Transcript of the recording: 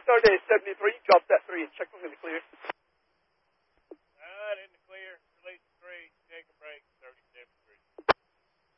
Stardate 73, drop that 3 and check them in the clear.